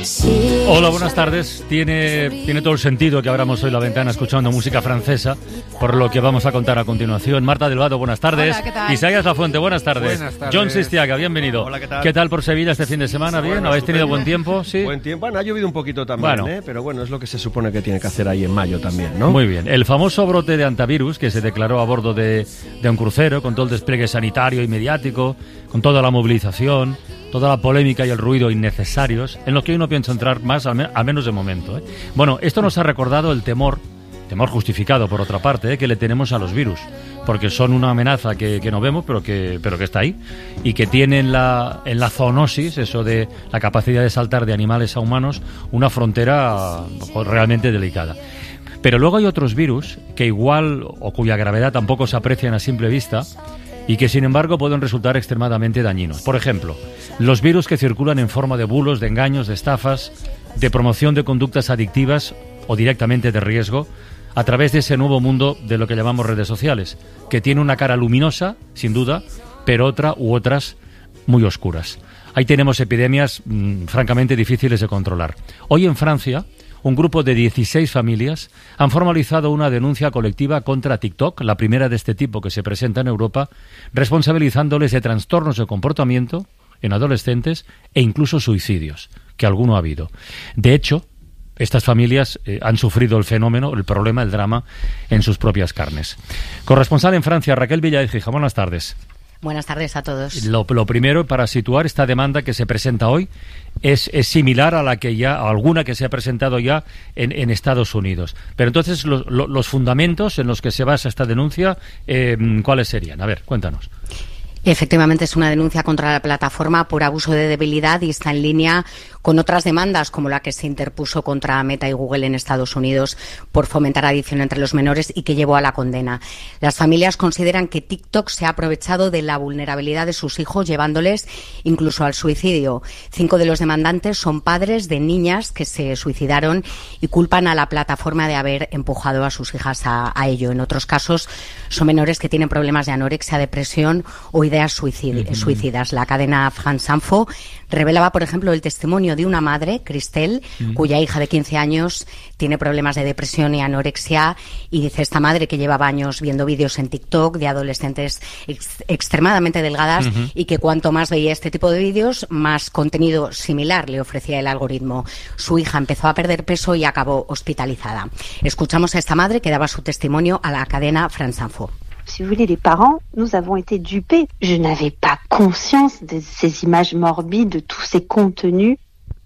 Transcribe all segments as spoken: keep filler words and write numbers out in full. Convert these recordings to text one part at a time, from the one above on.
Hola, buenas tardes. Tiene, tiene todo el sentido que abramos hoy la ventana escuchando música francesa, por lo que vamos a contar a continuación. Marta del Vado, buenas tardes. Hola, ¿qué tal? Isaías Lafuente, buenas tardes. Buenas tardes. John Sistiaga, bienvenido. Hola, ¿qué tal? ¿Qué tal por Sevilla este fin de semana? ¿Bien? Bueno, ¿Habéis tenido estupendo. buen tiempo? Sí. Buen tiempo. Bueno, ha llovido un poquito también, Bueno. ¿eh? Pero bueno, es lo que se supone que tiene que hacer ahí en mayo también, ¿no? Muy bien. El famoso brote de antivirus que se declaró a bordo de, de un crucero, con todo el despliegue sanitario y mediático, con toda la movilización, toda la polémica y el ruido innecesarios, en los que hoy no pienso entrar más, al, me- al menos de momento, ¿eh? Bueno, esto nos ha recordado el temor, temor justificado por otra parte, ¿eh? que le tenemos a los virus, porque son una amenaza que, que no vemos, pero que, pero que está ahí, y que tiene en la, en la zoonosis, eso de la capacidad de saltar de animales a humanos, una frontera pues, realmente delicada. Pero luego hay otros virus que igual, o cuya gravedad tampoco se aprecian a simple vista, y que sin embargo pueden resultar extremadamente dañinos. Por ejemplo, los virus que circulan en forma de bulos, de engaños, de estafas, de promoción de conductas adictivas o directamente de riesgo, a través de ese nuevo mundo de lo que llamamos redes sociales, que tiene una cara luminosa, sin duda, pero otra u otras muy oscuras. Ahí tenemos epidemias mmm, francamente difíciles de controlar. Hoy en Francia, un grupo de dieciséis familias han formalizado una denuncia colectiva contra TikTok, la primera de este tipo que se presenta en Europa, responsabilizándoles de trastornos de comportamiento en adolescentes e incluso suicidios, que alguno ha habido. De hecho, estas familias eh, han sufrido el fenómeno, el problema, el drama en sus propias carnes. Corresponsal en Francia, Raquel Villaécija, buenas tardes. Buenas tardes a todos. Lo, lo primero, para situar esta demanda que se presenta hoy, es, es similar a la que ya, a alguna que se ha presentado ya en, en Estados Unidos. Pero entonces, los, los, los fundamentos en los que se basa esta denuncia, eh, ¿cuáles serían? A ver, cuéntanos. Efectivamente, es una denuncia contra la plataforma por abuso de debilidad y está en línea con otras demandas como la que se interpuso contra Meta y Google en Estados Unidos por fomentar adicción entre los menores y que llevó a la condena. Las familias consideran que TikTok se ha aprovechado de la vulnerabilidad de sus hijos, llevándoles incluso al suicidio. Cinco de los demandantes son padres de niñas que se suicidaron y culpan a la plataforma de haber empujado a sus hijas a, a ello. En otros casos, son menores que tienen problemas de anorexia, depresión o ideas suicid- uh-huh. suicidas. La cadena France Info revelaba, por ejemplo, el testimonio de una madre, Cristel, uh-huh. cuya hija de quince años tiene problemas de depresión y anorexia, y dice esta madre que llevaba años viendo vídeos en TikTok de adolescentes ex- extremadamente delgadas uh-huh. y que cuanto más veía este tipo de vídeos, más contenido similar le ofrecía el algoritmo. Su hija empezó a perder peso y acabó hospitalizada. Escuchamos a esta madre que daba su testimonio a la cadena France Info. Si vous voulez, les parents, nous avons été dupés. Je n'avais pas conscience de ces images morbides, de tous ces contenus.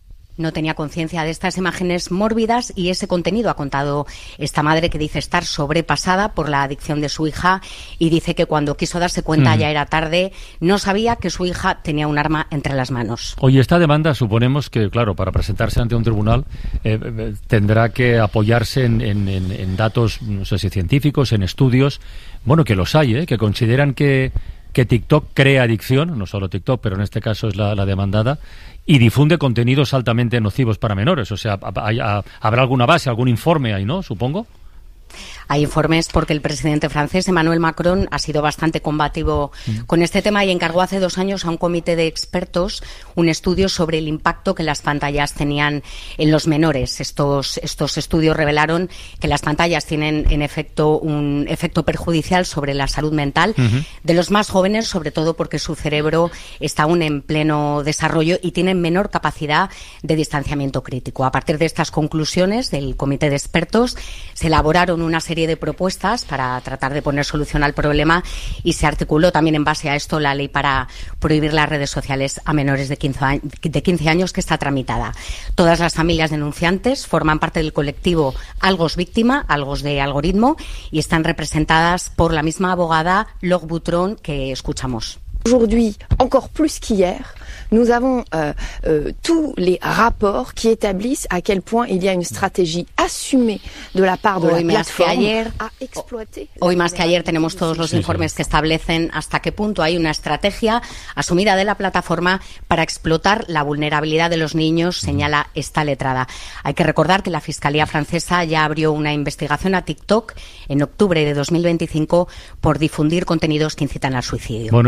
No tenía conciencia de estas imágenes mórbidas y ese contenido, ha contado esta madre, que dice estar sobrepasada por la adicción de su hija, y dice que cuando quiso darse cuenta uh-huh. ya era tarde, no sabía que su hija tenía un arma entre las manos. Oye, esta demanda suponemos que, claro, para presentarse ante un tribunal eh, eh, tendrá que apoyarse en, en, en, en datos, no sé si científicos, en estudios, bueno, que los hay, ¿eh? que consideran que, que TikTok crea adicción, no solo TikTok, pero en este caso es la, la demandada, y difunde contenidos altamente nocivos para menores. O sea, hay, hay, habrá alguna base, algún informe ahí, ¿no? Supongo. Hay informes porque el presidente francés, Emmanuel Macron, ha sido bastante combativo mm. con este tema y encargó hace dos años a un comité de expertos un estudio sobre el impacto que las pantallas tenían en los menores. Estos, estos estudios revelaron que las pantallas tienen, en efecto, un efecto perjudicial sobre la salud mental uh-huh. de los más jóvenes, sobre todo porque su cerebro está aún en pleno desarrollo y tienen menor capacidad de distanciamiento crítico. A partir de estas conclusiones del comité de expertos, se elaboraron una serie de propuestas para tratar de poner solución al problema y se articuló también en base a esto la ley para prohibir las redes sociales a menores de quince años, que está tramitada. Todas las familias denunciantes forman parte del colectivo Algos Víctima, Algos de Algoritmo, y están representadas por la misma abogada Laure Boutron que escuchamos. Aujourd'hui, encore plus qu'hier, nous avons euh, euh, tous les rapports qui établissent à quel point il y a une stratégie assumée de la part de hoy la plateforme ayer, a exploiter. Hoy más que ayer tenemos todos los sí, informes sí. que establecen hasta qué punto hay una estrategia asumida de la plataforma para explotar la vulnerabilidad de los niños, señala esta letrada. Hay que recordar que la Fiscalía francesa ya abrió una investigación a TikTok en octubre de dos mil veinticinco por difundir contenidos que incitan al suicidio. Bueno, este tema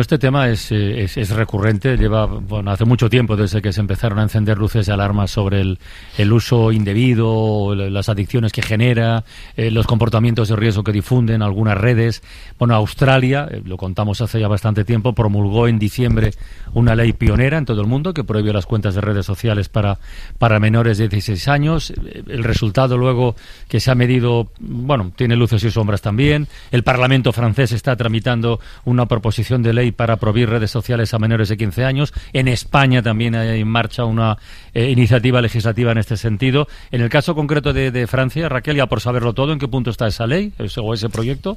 es, es, es recurrente, lleva, bueno, hace mucho tiempo desde que se empezaron a encender luces de alarma sobre el, el uso indebido, las adicciones que genera, eh, los comportamientos de riesgo que difunden algunas redes. Bueno, Australia, eh, lo contamos hace ya bastante tiempo, promulgó en diciembre una ley pionera en todo el mundo que prohíbe las cuentas de redes sociales para, para menores de dieciséis años. El resultado luego que se ha medido, bueno, tiene luces y sombras también. El Parlamento francés está tramitando una proposición de ley para prohibir redes sociales a menores de quince años. En España también hay en marcha una eh, iniciativa legislativa en este sentido. En el caso concreto de, de Francia, Raquel, ya por saberlo todo, ¿en qué punto está esa ley ese, o ese proyecto?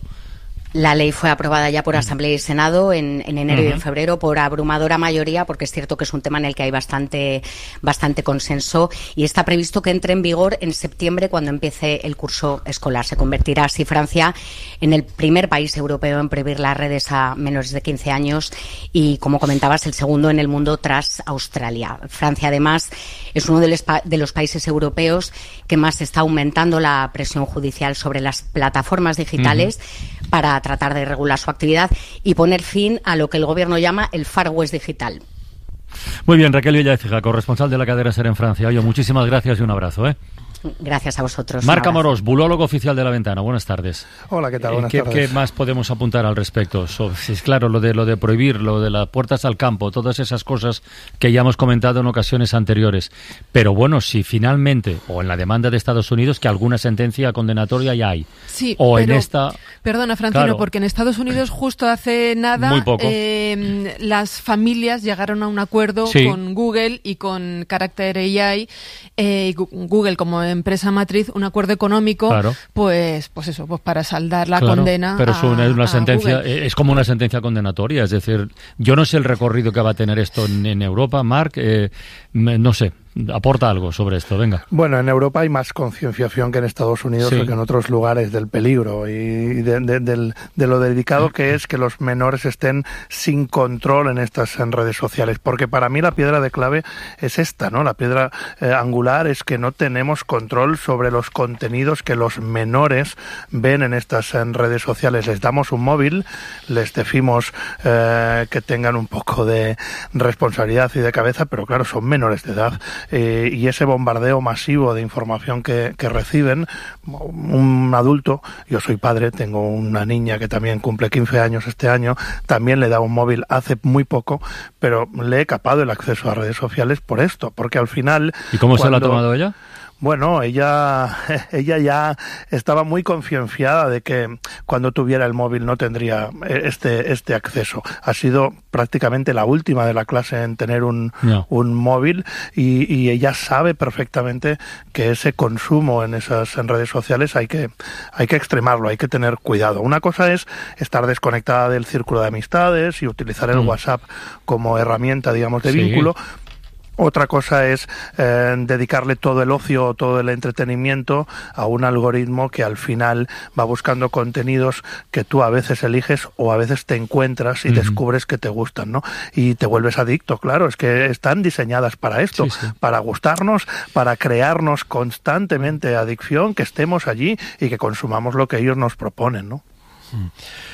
La ley fue aprobada ya por Asamblea y Senado en, en enero uh-huh. y en febrero por abrumadora mayoría, porque es cierto que es un tema en el que hay bastante, bastante consenso, y está previsto que entre en vigor en septiembre cuando empiece el curso escolar. Se convertirá así Francia en el primer país europeo en prohibir las redes a menores de quince años y, como comentabas, el segundo en el mundo tras Australia. Francia, además, es uno de los, de los países europeos que más está aumentando la presión judicial sobre las plataformas digitales uh-huh. para tratar de regular su actividad y poner fin a lo que el gobierno llama el Far West digital. Muy bien, Raquel Villaécija, corresponsal de la cadena SER en Francia. Oye, muchísimas gracias y un abrazo, ¿eh? Gracias a vosotros. Marc Amorós, bulólogo oficial de La Ventana. Buenas tardes. Hola, ¿qué tal? Buenas ¿Qué, tardes. ¿Qué más podemos apuntar al respecto? So, es claro, lo de lo de prohibir, lo de las puertas al campo, todas esas cosas que ya hemos comentado en ocasiones anteriores. Pero bueno, si finalmente, o en la demanda de Estados Unidos, que alguna sentencia condenatoria ya hay. Sí, o pero, en esta... Perdona, Francino, claro, porque en Estados Unidos justo hace nada muy poco. Eh, las familias llegaron a un acuerdo sí. con Google y con Character A I, eh, Google como empresa matriz, un acuerdo económico, claro. pues pues eso, pues para saldar la claro, condena. Pero a, es una, una a sentencia, Google. Es como una sentencia condenatoria, es decir, yo no sé el recorrido que va a tener esto en, en Europa, Marc, eh, no sé. Aporta algo sobre esto, venga. Bueno, en Europa hay más concienciación que en Estados Unidos sí. o que en otros lugares del peligro y de, de, de, de lo delicado que es que los menores estén sin control en estas en redes sociales, porque para mí la piedra de clave es esta, ¿no? La piedra eh, angular es que no tenemos control sobre los contenidos que los menores ven en estas en redes sociales. Les damos un móvil, les decimos eh, que tengan un poco de responsabilidad y de cabeza, pero claro, son menores de edad. Eh, y ese bombardeo masivo de información que, que reciben, un adulto, yo soy padre, tengo una niña que también cumple quince años este año, también le da un móvil hace muy poco, pero le he capado el acceso a redes sociales por esto, porque al final... ¿Y cómo cuando... se lo ha tomado ella? Bueno, ella, ella ya estaba muy concienciada de que cuando tuviera el móvil no tendría este, este acceso. Ha sido prácticamente la última de la clase en tener un, no. un móvil y, y ella sabe perfectamente que ese consumo en esas en redes sociales hay que, hay que extremarlo, hay que tener cuidado. Una cosa es estar desconectada del círculo de amistades y utilizar el mm. WhatsApp como herramienta, digamos, de sí. vínculo. Otra cosa es eh, dedicarle todo el ocio, todo el entretenimiento a un algoritmo que al final va buscando contenidos que tú a veces eliges o a veces te encuentras y uh-huh. descubres que te gustan, ¿no? Y te vuelves adicto, claro, es que están diseñadas para esto, sí, sí. para gustarnos, para crearnos constantemente adicción, que estemos allí y que consumamos lo que ellos nos proponen, ¿no? Mm.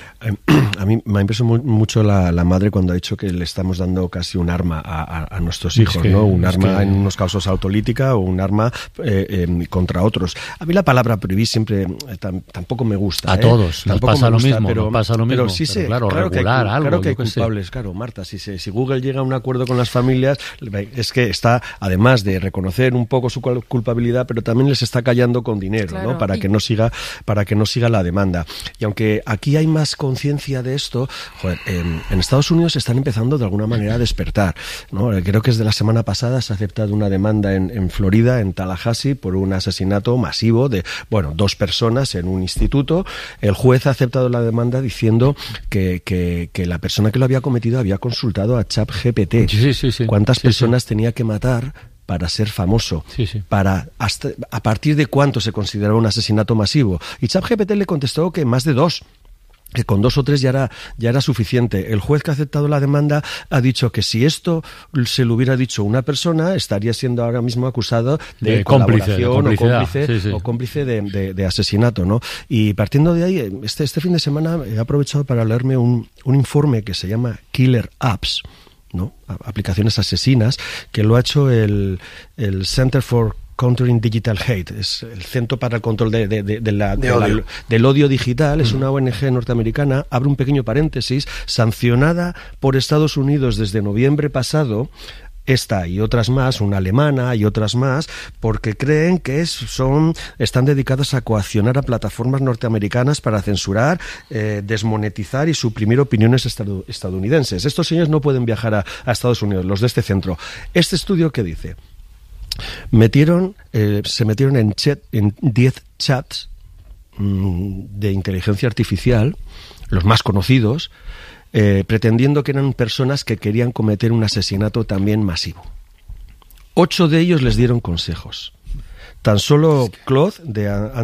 A mí me ha impresionado mucho la, la madre cuando ha dicho que le estamos dando casi un arma a, a, a nuestros hijos, es que, ¿no? Un arma que... en unos casos autolítica o un arma eh, eh, contra otros. A mí la palabra prohibir siempre eh, tam, tampoco me gusta. A ¿eh? todos, nos pasa, gusta, lo mismo, pero, nos pasa lo mismo. Pero sí se, claro, claro regular que hay, algo. Claro que hay que culpables, sé. claro, Marta. Si, se, si Google llega a un acuerdo con las familias, es que está, además de reconocer un poco su culpabilidad, pero también les está callando con dinero, claro, ¿no? Para y... que no siga, para que no siga la demanda. Y aunque aquí hay más conciencia de esto, joder, en, en Estados Unidos están empezando de alguna manera a despertar, ¿no? Creo que desde la semana pasada se ha aceptado una demanda en, en Florida, en Tallahassee, por un asesinato masivo de, bueno, dos personas en un instituto. El juez ha aceptado la demanda diciendo que, que, que la persona que lo había cometido había consultado a ChatGPT. Sí, sí, sí. ¿Cuántas sí, personas sí. tenía que matar para ser famoso? Sí, sí. Para hasta, a partir de cuánto se consideraba un asesinato masivo. Y ChatGPT le contestó que más de dos. que con dos o tres ya era, ya era suficiente. El juez que ha aceptado la demanda ha dicho que si esto se lo hubiera dicho una persona, estaría siendo ahora mismo acusado de, de colaboración cómplice, de o cómplice, sí, sí. o cómplice de, de, de asesinato, ¿no? Y partiendo de ahí, este, este fin de semana he aprovechado para leerme un, un informe que se llama Killer Apps, ¿no? Aplicaciones asesinas, que lo ha hecho el, el Center for Countering Digital Hate, es el Centro para el Control de, de, de, de la, de de la, del Odio Digital, es una O N G norteamericana, abre un pequeño paréntesis, sancionada por Estados Unidos desde noviembre pasado, esta y otras más, una alemana y otras más, porque creen que es, son, están dedicadas a coaccionar a plataformas norteamericanas para censurar, eh, desmonetizar y suprimir opiniones estadounidenses. Estos señores no pueden viajar a, a Estados Unidos, los de este centro. Este estudio, ¿qué dice? Metieron, eh, se metieron en chat, en diez chats mmm, de inteligencia artificial, los más conocidos, eh, pretendiendo que eran personas que querían cometer un asesinato también masivo. Ocho de ellos les dieron consejos. Tan solo Claude de,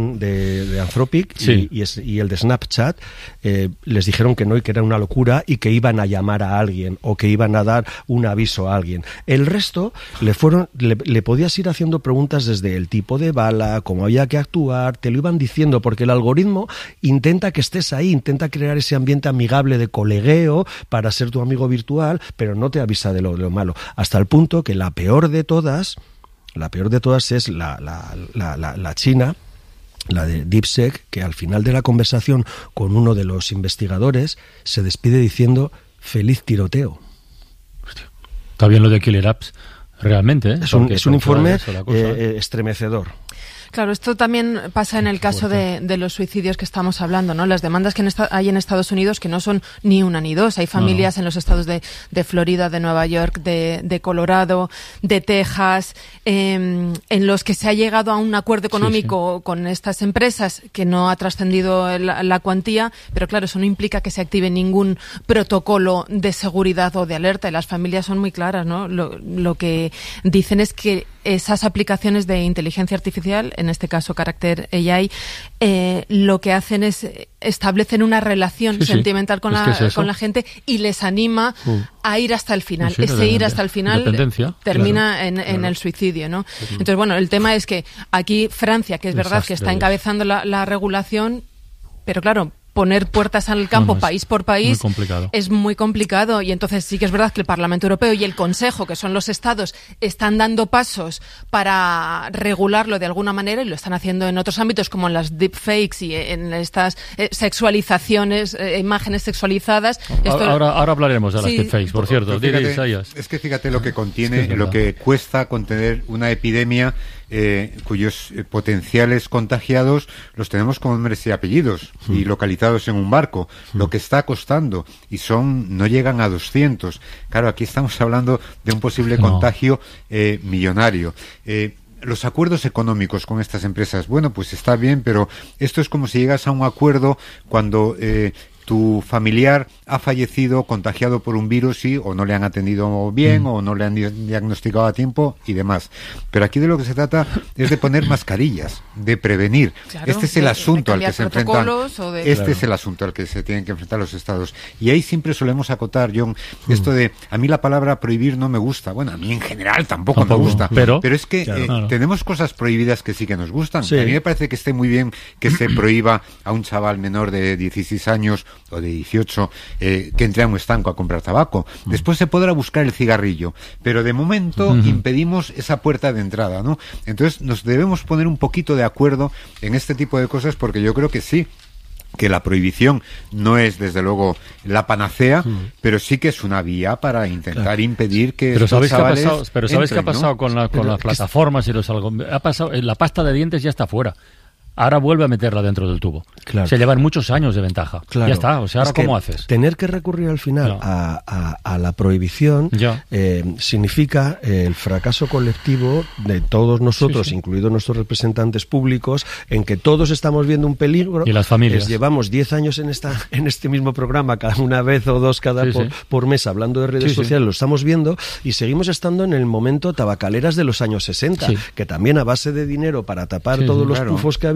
de, de Anthropic sí. y, y, y el de Snapchat eh, les dijeron que no y que era una locura y que iban a llamar a alguien o que iban a dar un aviso a alguien. El resto le fueron le, le podías ir haciendo preguntas desde el tipo de bala, cómo había que actuar, te lo iban diciendo porque el algoritmo intenta que estés ahí, intenta crear ese ambiente amigable de colegueo para ser tu amigo virtual, pero no te avisa de lo, de lo malo. Hasta el punto que la peor de todas La peor de todas es la, la, la, la, la china, la de DeepSeek, que al final de la conversación con uno de los investigadores se despide diciendo feliz tiroteo. Hostia. Está bien lo de Killer Apps, realmente, ¿eh? Es un, es un informe eso, cosa, eh, eh, estremecedor. Claro, esto también pasa en el caso de, de los suicidios que estamos hablando, ¿no? Las demandas que en esta, hay en Estados Unidos, que no son ni una ni dos. Hay familias no. en los estados de, de Florida, de Nueva York, de, de Colorado, de Texas, eh, en los que se ha llegado a un acuerdo económico sí, sí. con estas empresas que no ha trascendido la, la cuantía, pero claro, eso no implica que se active ningún protocolo de seguridad o de alerta. Y las familias son muy claras, ¿no? Lo, lo que dicen es que esas aplicaciones de inteligencia artificial, en este caso Character A I, eh, lo que hacen es establecen una relación sí, sentimental sí. con, la, es es con la gente y les anima uh. a ir hasta el final. Sí, Ese ir hasta el final termina claro, en, en claro. el suicidio, ¿no? Uh-huh. Entonces, bueno, el tema es que aquí Francia, que es verdad Desastre. que está encabezando la, la regulación, pero claro, poner puertas al campo no, no, país por país muy es muy complicado, y entonces sí que es verdad que el Parlamento Europeo y el Consejo, que son los estados, están dando pasos para regularlo de alguna manera, y lo están haciendo en otros ámbitos como en las deepfakes y en estas eh, sexualizaciones, eh, imágenes sexualizadas. Esto... Ahora, ahora hablaremos de las sí. deepfakes, por cierto. Fíjate, es que fíjate lo que contiene, sí, lo que cuesta contener una epidemia eh, cuyos eh, potenciales contagiados los tenemos con nombres y apellidos mm. y localizados en un barco, mm. lo que está costando, y son no llegan a doscientos. Claro, aquí estamos hablando de un posible no. contagio eh, millonario. Eh, Los acuerdos económicos con estas empresas, bueno, pues está bien, pero esto es como si llegas a un acuerdo cuando eh, tu familiar ha fallecido contagiado por un virus, sí, o no le han atendido bien, mm. o no le han diagnosticado a tiempo y demás. Pero aquí de lo que se trata es de poner mascarillas, de prevenir. Claro, este es el de, asunto de al que se enfrentan. De... Este claro. es el asunto al que se tienen que enfrentar los estados. Y ahí siempre solemos acotar, John, mm. esto de, a mí la palabra prohibir no me gusta. Bueno, a mí en general tampoco, tampoco me gusta. Pero, pero es que claro, eh, claro. tenemos cosas prohibidas que sí que nos gustan. Sí. A mí me parece que esté muy bien que se prohíba a un chaval menor de dieciséis años o de dieciocho eh, que entre a un estanco a comprar tabaco. Después se podrá buscar el cigarrillo, pero de momento uh-huh. impedimos esa puerta de entrada, ¿no? Entonces nos debemos poner un poquito de acuerdo en este tipo de cosas, porque yo creo que sí, que la prohibición no es desde luego la panacea, uh-huh. pero sí que es una vía para intentar claro. impedir que pero sabéis qué ha pasado, pero sabéis entren, qué ha pasado ¿no? con, la, con las plataformas y los algo ha pasado, la pasta de dientes ya está fuera. Ahora vuelve a meterla dentro del tubo. Claro. Se llevan muchos años de ventaja. Claro. Ya está. O sea, ¿ahora cómo haces? Tener que recurrir al final no. a, a, a la prohibición eh, significa eh, el fracaso colectivo de todos nosotros, sí, sí. incluidos nuestros representantes públicos, en que todos estamos viendo un peligro. Y las familias. Les llevamos diez años en esta en este mismo programa, cada una vez o dos cada sí, por, sí. por mes, hablando de redes sí, sociales, sí. lo estamos viendo, y seguimos estando en el momento tabacaleras de los años sesenta, sí. que también a base de dinero para tapar sí, todos sí, los claro. pufos que había,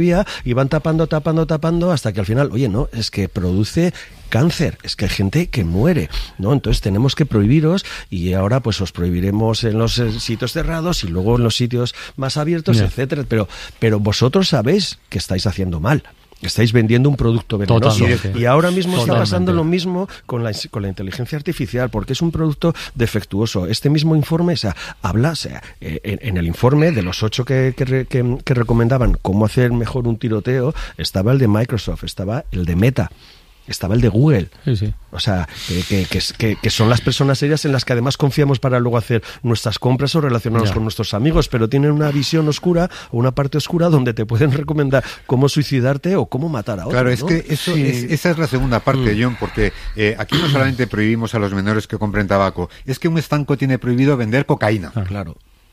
todavía y van tapando, tapando, tapando hasta que al final, oye, no, es que produce cáncer, es que hay gente que muere, ¿no? Entonces tenemos que prohibiros y ahora pues os prohibiremos en los sitios cerrados y luego en los sitios más abiertos, yeah. etcétera, pero, pero vosotros sabéis que estáis haciendo mal. Estáis vendiendo un producto venenoso. Totalmente. Y ahora mismo Totalmente. está pasando lo mismo con la, con la inteligencia artificial, porque es un producto defectuoso. Este mismo informe, o sea, habla, o sea, en, en el informe de los ocho que, que, que, que recomendaban cómo hacer mejor un tiroteo, estaba el de Microsoft, estaba el de Meta, estaba el de Google. Sí, sí. O sea, que, que, que, que son las personas serias en las que además confiamos para luego hacer nuestras compras o relacionarnos ya. con nuestros amigos, pero tienen una visión oscura o una parte oscura donde te pueden recomendar cómo suicidarte o cómo matar a otro. Claro, es ¿no? que eso sí. es, esa es la segunda parte, mm. John, porque eh, aquí no solamente prohibimos a los menores que compren tabaco, es que un estanco tiene prohibido vender cocaína. Ah, claro.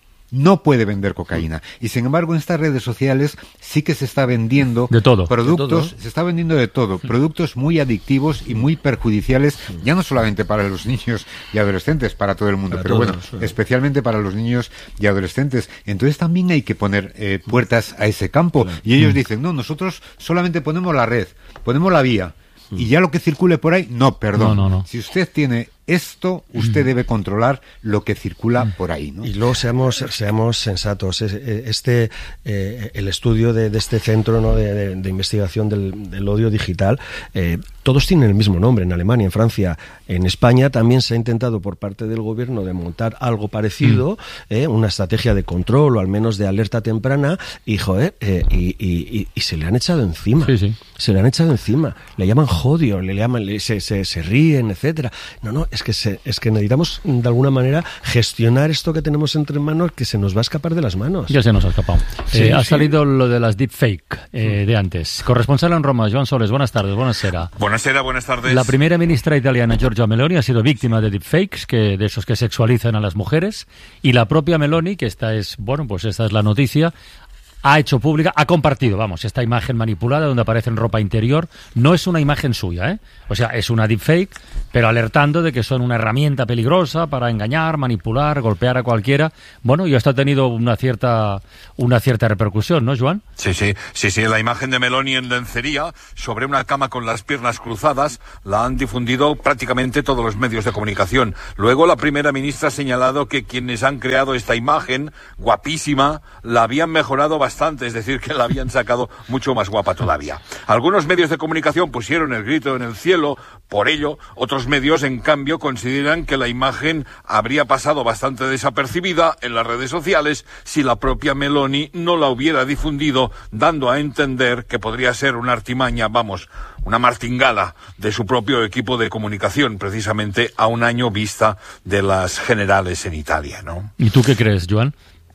No puede vender cocaína. Y sin embargo, en estas redes sociales sí que se está vendiendo de todo. productos, de todo. se está vendiendo de todo, productos muy adictivos y muy perjudiciales, ya no solamente para los niños y adolescentes, para todo el mundo, para pero todos, bueno, sí. especialmente para los niños y adolescentes. Entonces también hay que poner eh, puertas a ese campo. Claro. Y ellos dicen, no, nosotros solamente ponemos la red, ponemos la vía. Y ya lo que circule por ahí, no, perdón. No, no, no. Si usted tiene esto, usted debe controlar lo que circula por ahí, ¿no? Y luego seamos seamos sensatos. Este eh, el estudio de, de este centro, ¿no?, de, de, de investigación del, del odio digital, eh, todos tienen el mismo nombre en Alemania, en Francia, en España también se ha intentado por parte del gobierno de montar algo parecido, mm. eh, una estrategia de control o al menos de alerta temprana, y joder, eh, y, y, y se le han echado encima. Sí, sí. Se le han echado encima. Le llaman jodio, le llaman, le, se, se, se ríen, etcétera. No, no. Es que, se, es que necesitamos, de alguna manera, gestionar esto que tenemos entre manos, que se nos va a escapar de las manos. Ya se nos ha escapado. Sí, eh, sí. Ha salido lo de las deepfake eh, de antes. Corresponsal en Roma, Joan Soles, buenas tardes, buenas sera. Buenas sera, buenas tardes. La primera ministra italiana, Giorgia Meloni, ha sido víctima de deepfakes, que, de esos que sexualizan a las mujeres, y la propia Meloni, que esta es, bueno, pues esta es la noticia, ha hecho pública, ha compartido, vamos, esta imagen manipulada donde aparece en ropa interior. No es una imagen suya, ¿eh? O sea, es una deepfake, pero alertando de que son una herramienta peligrosa para engañar, manipular, golpear a cualquiera. Bueno, y esto ha tenido una cierta una cierta repercusión, ¿no, Joan? Sí, sí, sí, sí. La imagen de Meloni en lencería sobre una cama con las piernas cruzadas la han difundido prácticamente todos los medios de comunicación. Luego la primera ministra ha señalado que quienes han creado esta imagen, guapísima, la habían mejorado bastante, es decir, que la habían sacado mucho más guapa todavía. Algunos medios de comunicación pusieron el grito en el cielo por ello. Otros medios, en cambio, consideran que la imagen habría pasado bastante desapercibida en las redes sociales si la propia Meloni no la hubiera difundido, dando a entender que podría ser una artimaña, vamos, una martingala de su propio equipo de comunicación, precisamente a un año vista de las generales en Italia, ¿no? ¿Y tú qué crees, Joan?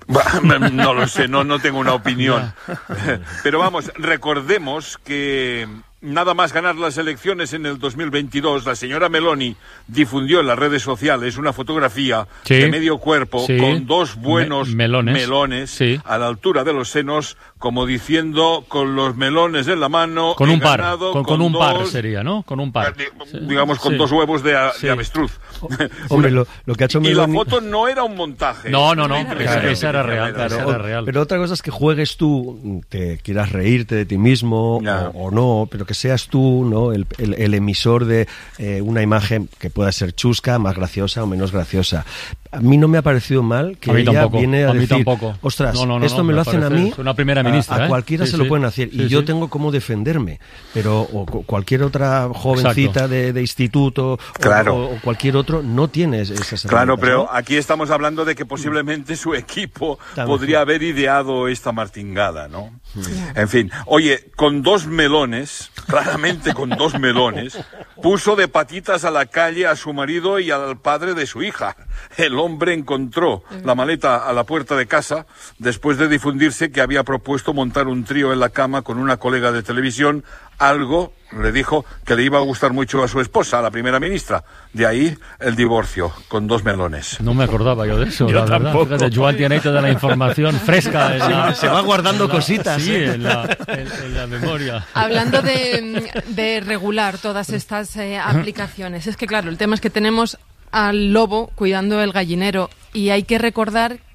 No lo sé, no, no tengo una opinión. Pero vamos, recordemos que nada más ganar las elecciones en el dos mil veintidós, la señora Meloni difundió en las redes sociales una fotografía sí, de medio cuerpo sí, con dos buenos me melones, melones sí. a la altura de los senos, como diciendo, con los melones en la mano, con un par, con, con, con un dos, par sería, ¿no? Con un par. Digamos, con sí. dos huevos de, a, sí. de avestruz. Hombre, lo, lo que ha hecho y Meloni... la foto no era un montaje. No, no, no, esa, esa era real, claro, esa era real. Pero otra cosa es que juegues tú, te quieras reírte de ti mismo no. o, o no, pero que seas tú, ¿no?, el, el, el emisor de eh, una imagen que pueda ser chusca, más graciosa o menos graciosa. A mí no me ha parecido mal que a ella tampoco, viene a, a decir, tampoco. ostras, no, no, no, esto no, me, me lo hacen a mí, una primera ministra, a, a ¿eh? cualquiera sí, se sí. lo pueden hacer, sí, y yo sí. tengo cómo defenderme, pero o, o cualquier otra jovencita de, de instituto claro. o, o cualquier otro no tiene esas Claro, pero ¿no? aquí estamos hablando de que posiblemente su equipo También. podría haber ideado esta martingada, ¿no? En fin, oye, con dos melones, claramente con dos melones, puso de patitas a la calle a su marido y al padre de su hija. El hombre encontró la maleta a la puerta de casa después de difundirse que había propuesto montar un trío en la cama con una colega de televisión, algo, le dijo, que le iba a gustar mucho a su esposa, a la primera ministra. De ahí el divorcio, con dos melones. No me acordaba yo de eso, yo la tampoco. verdad. Fíjate, Joan tiene ahí toda la información fresca. En la, se va guardando la, cositas. Sí, ¿eh? en, la, en, en la memoria. Hablando de, de regular todas estas eh, aplicaciones, es que claro, el tema es que tenemos al lobo cuidando el gallinero y hay que recordar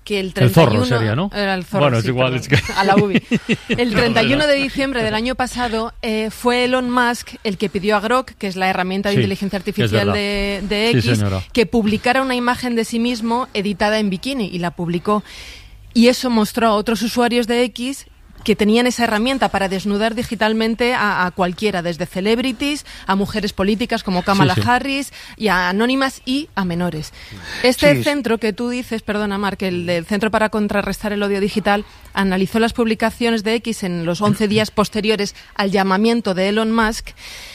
que el treinta y uno... El zorro sería, ¿no? Era el zorro, bueno, sí, es igual. Es que... A la U B I. El treinta y uno de diciembre del año pasado eh, fue Elon Musk el que pidió a Grok, que es la herramienta de sí, inteligencia artificial de, de X, sí, que publicara una imagen de sí mismo editada en bikini, y la publicó. Y eso mostró a otros usuarios de X que tenían esa herramienta para desnudar digitalmente a, a cualquiera, desde celebrities a mujeres políticas como Kamala sí, sí. Harris, y a anónimas y a menores. Este sí. centro que tú dices, perdona Marc, el del Centro para Contrarrestar el Odio Digital, analizó las publicaciones de X en los once días posteriores al llamamiento de Elon Musk.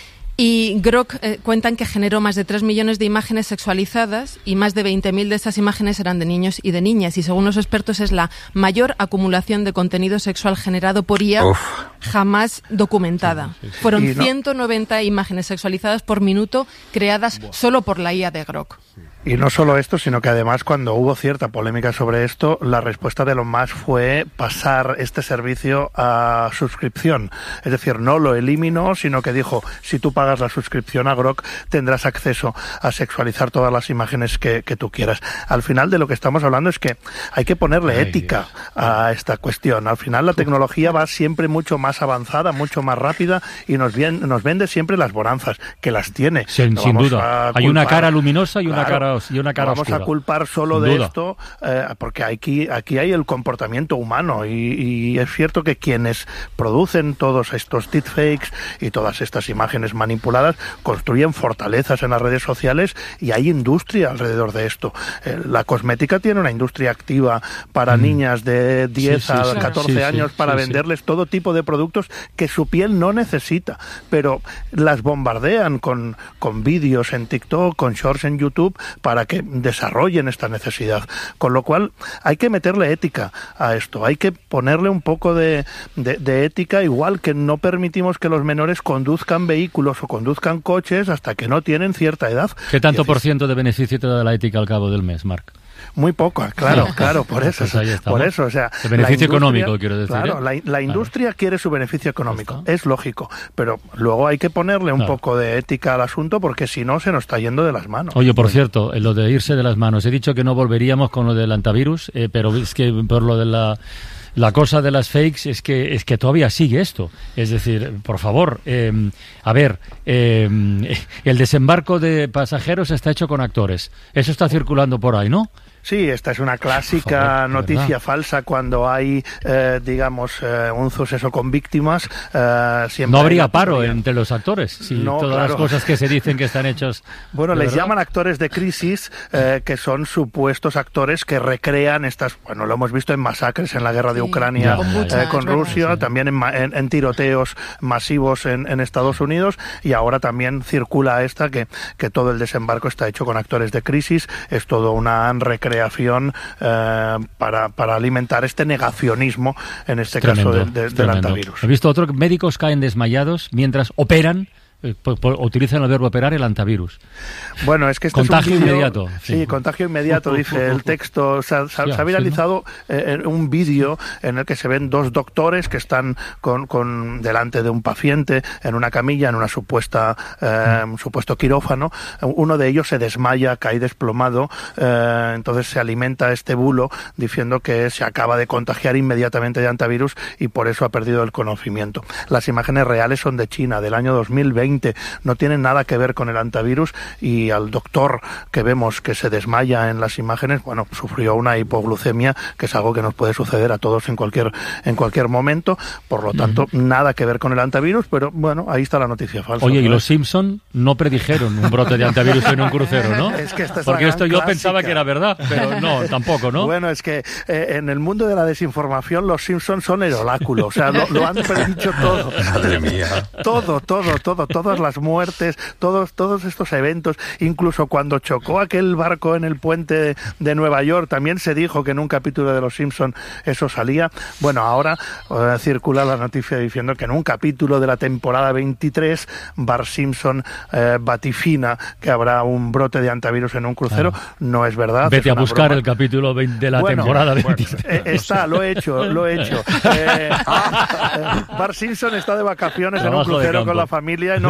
Y Grok eh, cuentan que generó más de tres millones de imágenes sexualizadas, y más de veinte mil de estas imágenes eran de niños y de niñas. Y según los expertos es la mayor acumulación de contenido sexual generado por I A Uf. jamás documentada. Sí, sí, sí. Fueron no... ciento noventa imágenes sexualizadas por minuto creadas Buah. solo por la I A de Grok. Y no solo esto, sino que además cuando hubo cierta polémica sobre esto, la respuesta de Elon Musk fue pasar este servicio a suscripción. Es decir, no lo eliminó, sino que dijo, si tú pagas la suscripción a Grok, tendrás acceso a sexualizar todas las imágenes que, que tú quieras. Al final de lo que estamos hablando es que hay que ponerle Ay, ética Dios. a esta cuestión. Al final la tecnología va siempre mucho más avanzada, mucho más rápida, y nos, bien, nos vende siempre las bonanzas, que las tiene. Sin, no sin duda. Hay una cara luminosa y una claro. cara y una cara Vamos oscura. a culpar solo Sin de duda. esto, eh, porque aquí, aquí hay el comportamiento humano, y, y es cierto que quienes producen todos estos deepfakes y todas estas imágenes manipuladas construyen fortalezas en las redes sociales, y hay industria alrededor de esto. Eh, la cosmética tiene una industria activa para mm. niñas de diez sí, sí, a catorce sí, años sí, para sí, venderles sí. todo tipo de productos que su piel no necesita, pero las bombardean con, con vídeos en TikTok, con shorts en YouTube, para que desarrollen esta necesidad. Con lo cual hay que meterle ética a esto, hay que ponerle un poco de, de, de ética, igual que no permitimos que los menores conduzcan vehículos o conduzcan coches hasta que no tienen cierta edad. ¿Qué tanto por ciento de beneficio te da la ética al cabo del mes, Marc? Muy poco, claro, claro, por eso, pues por eso, o sea, el beneficio económico, quiero decir. Claro, ¿eh? la, la industria claro. quiere su beneficio económico, es lógico, pero luego hay que ponerle un claro. poco de ética al asunto, porque si no se nos está yendo de las manos. Oye, por cierto, lo de irse de las manos, he dicho que no volveríamos con lo del antivirus, eh, pero es que por lo de la La cosa de las fakes es que es que todavía sigue esto. Es decir, por favor, eh, a ver, eh, el desembarco de pasajeros está hecho con actores. Eso está circulando por ahí, ¿no? Sí, esta es una clásica favor, noticia verdad. falsa cuando hay, eh, digamos, eh, un suceso con víctimas. Eh, siempre no habría paro entre los actores, si no, todas claro. las cosas que se dicen que están hechos. Bueno, les verdad? llaman actores de crisis, eh, que son supuestos actores que recrean estas. Bueno, lo hemos visto en masacres en la guerra de Ucrania sí, con, eh, con Rusia, sí. también en, en, en tiroteos masivos en, en Estados Unidos, y ahora también circula esta que, que todo el desembarco está hecho con actores de crisis. Es todo una recreación creación eh, para, para alimentar este negacionismo, en este tremendo, caso de, de, del antivirus. He visto otro que médicos caen desmayados mientras operan. Eh, por, por, utilizan el verbo operar el antivirus. Bueno, es que este contagio es un video, inmediato. Sí, sí, contagio inmediato, dice el texto. O sea, se, se ha viralizado eh, un vídeo en el que se ven dos doctores que están con, con delante de un paciente en una camilla, en una supuesta eh, un supuesto quirófano. Uno de ellos se desmaya, cae desplomado, eh, entonces se alimenta este bulo diciendo que se acaba de contagiar inmediatamente de antivirus y por eso ha perdido el conocimiento. Las imágenes reales son de China, del año dos mil veinte. No tienen nada que ver con el antivirus, y al doctor que vemos que se desmaya en las imágenes, bueno, sufrió una hipoglucemia, que es algo que nos puede suceder a todos en cualquier en cualquier momento, por lo tanto, uh-huh. nada que ver con el antivirus, pero bueno, ahí está la noticia falsa. Oye, y los Simpson no predijeron un brote de antivirus en un crucero, ¿no? Es que esta es Porque esto yo clásica. pensaba que era verdad, pero no, tampoco, ¿no? Bueno, es que eh, en el mundo de la desinformación los Simpson son el oráculo, o sea, lo, lo han predicho todo. Madre mía. Todo, todo, todo, todo. Todas las muertes, todos todos estos eventos, incluso cuando chocó aquel barco en el puente de, de Nueva York, también se dijo que en un capítulo de Los Simpson eso salía. Bueno, ahora eh, circula la noticia diciendo que en un capítulo de la temporada veintitrés, Bart Simpson eh, vaticina que habrá un brote de antivirus en un crucero. Claro. No es verdad. Vete es a buscar broma. el capítulo veinte de la bueno, temporada bueno, veintitrés. Eh, está, lo he hecho, lo he hecho. Eh, Bart Simpson está de vacaciones Trabajo en un crucero con la familia y no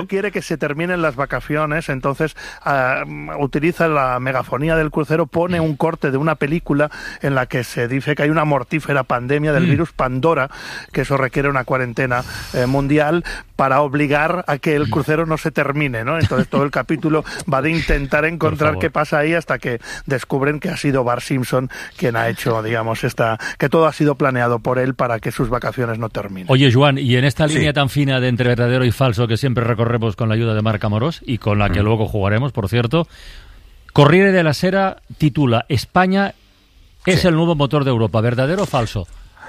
no quiere que se terminen las vacaciones, entonces uh, utiliza la megafonía del crucero, pone un corte de una película en la que se dice que hay una mortífera pandemia del mm. virus Pandora, que eso requiere una cuarentena eh, mundial para obligar a que el crucero no se termine, ¿no? Entonces todo el capítulo va de intentar encontrar qué pasa ahí hasta que descubren que ha sido Bart Simpson quien ha hecho, digamos, esta que todo ha sido planeado por él para que sus vacaciones no terminen. Oye, Joan, y en esta línea sí. tan fina de entre verdadero y falso que siempre recorremos con la ayuda de Marc Amorós y con la que mm. luego jugaremos, por cierto, Corriere della Sera titula España es sí. el nuevo motor de Europa, ¿verdadero o falso?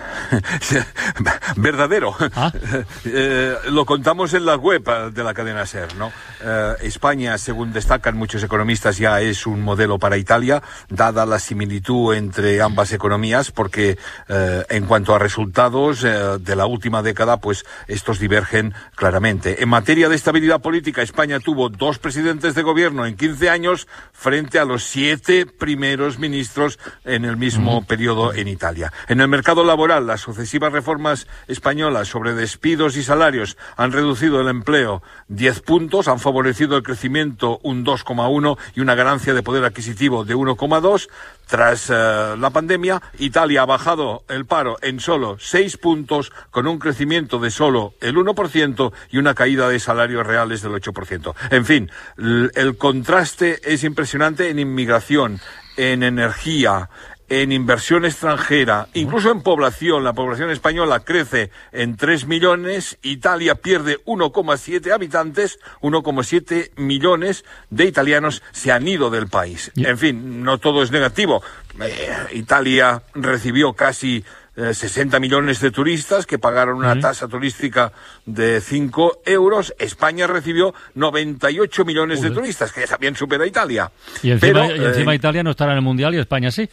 Verdadero. ¿Ah? Eh, lo contamos en la web de la cadena SER, ¿no? Eh, España, según destacan muchos economistas, ya es un modelo para Italia, dada la similitud entre ambas economías, porque eh, en cuanto a resultados eh, de la última década, pues estos divergen claramente. En materia de estabilidad política, España tuvo dos presidentes de gobierno en quince años frente a los siete primeros ministros en el mismo uh-huh. periodo en Italia. En el mercado laboral, las sucesivas reformas españolas sobre despidos y salarios han reducido el empleo diez puntos, han favorecido el crecimiento un dos coma uno y una ganancia de poder adquisitivo de uno coma dos. Tras uh, la pandemia, Italia ha bajado el paro en solo seis puntos, con un crecimiento de solo el uno por ciento y una caída de salarios reales del ocho por ciento. En fin, l- el contraste es impresionante en inmigración, en energía, en inversión extranjera, incluso en población. La población española crece en tres millones, Italia pierde uno coma siete habitantes, uno coma siete millones de italianos se han ido del país. En fin, no todo es negativo. Eh, Italia recibió casi eh, sesenta millones de turistas que pagaron una tasa turística de cinco euros. España recibió noventa y ocho millones de turistas, que también supera a Italia. Y encima, Pero, y encima eh, Italia no estará en el Mundial y España sí.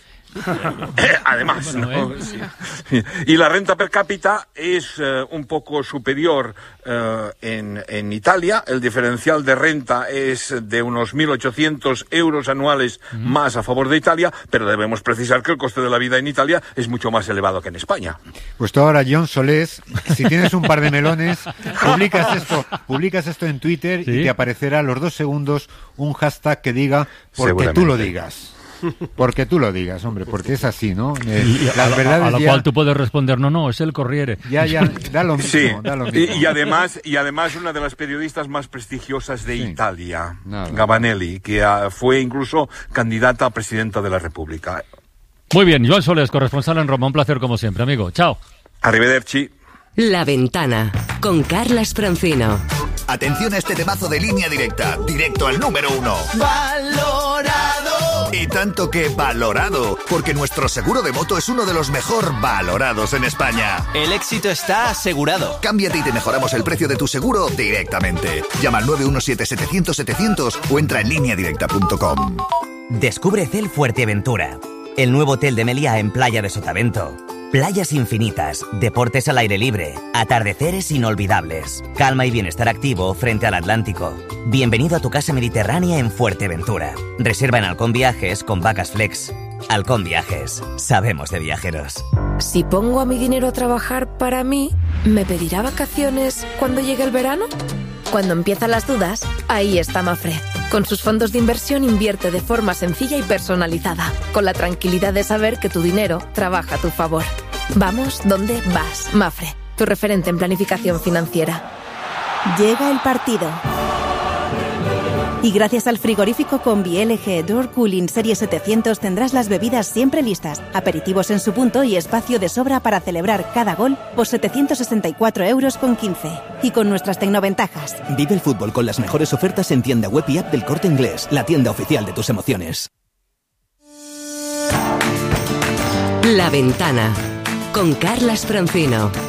Además, bueno, ¿no? ¿eh? Sí. Y la renta per cápita es uh, un poco superior uh, en, en Italia. El diferencial de renta es de unos mil ochocientos euros anuales uh-huh. más a favor de Italia, pero debemos precisar que el coste de la vida en Italia es mucho más elevado que en España. Pues tú ahora, John Solés, si tienes un par de melones, publicas esto, publicas esto en Twitter ¿Sí? y te aparecerá a los dos segundos un hashtag que diga porque tú lo digas. Porque tú lo digas, hombre, porque es así, ¿no? Eh, y las a, verdades a lo ya... cual tú puedes responder, no, no, es el Corriere. Ya, ya, da lo mismo, sí. da lo mismo. Y, y además, y además una de las periodistas más prestigiosas de sí. Italia, Nada. Gabanelli, que uh, fue incluso candidata a presidenta de la República. Muy bien, Joan Solés, corresponsal en Roma, un placer como siempre, amigo. Chao. Arrivederci. La Ventana, con Carlas Francino. Atención a este temazo de Línea Directa, directo al número uno. ¡Valorado! Y tanto que valorado, porque nuestro seguro de moto es uno de los mejor valorados en España. El éxito está asegurado. Cámbiate y te mejoramos el precio de tu seguro directamente. Llama al nueve uno siete setecientos setecientos o entra en línea directa punto com. Descubre Cel Fuerteventura, el nuevo hotel de Meliá en Playa de Sotavento. Playas infinitas, deportes al aire libre, atardeceres inolvidables, calma y bienestar activo frente al Atlántico. Bienvenido a tu casa mediterránea en Fuerteventura. Reserva en Halcón Viajes con Vacas Flex. Halcón Viajes, sabemos de viajeros. Si pongo a mi dinero a trabajar para mí, ¿me pedirá vacaciones cuando llegue el verano? Cuando empiezan las dudas, ahí está Mafre. Con sus fondos de inversión invierte de forma sencilla y personalizada, con la tranquilidad de saber que tu dinero trabaja a tu favor. Vamos donde vas. Mafre, tu referente en planificación financiera. Llega el partido. Y gracias al frigorífico Combi L G Door Cooling Serie setecientos tendrás las bebidas siempre listas, aperitivos en su punto y espacio de sobra para celebrar cada gol por setecientos sesenta y cuatro euros con quince. Y con nuestras tecnoventajas. Vive el fútbol con las mejores ofertas en tienda web y app del Corte Inglés, la tienda oficial de tus emociones. La Ventana, con Carlas Francino.